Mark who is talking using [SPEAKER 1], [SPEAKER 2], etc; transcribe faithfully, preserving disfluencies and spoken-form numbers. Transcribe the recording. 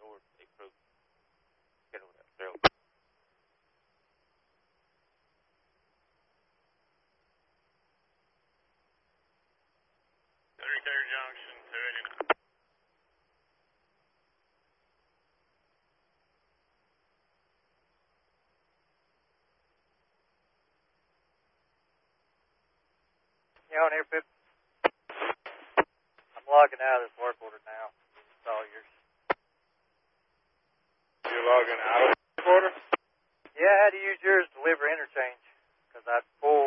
[SPEAKER 1] north, they approach. Get over that trail.
[SPEAKER 2] thirty-third Junction, two eighty-nine.
[SPEAKER 3] You on here, Pip? I'm logging out of this work order now. It's all yours.
[SPEAKER 2] You're logging out of the work order?
[SPEAKER 3] Yeah, I had to use yours to deliver interchange because I pulled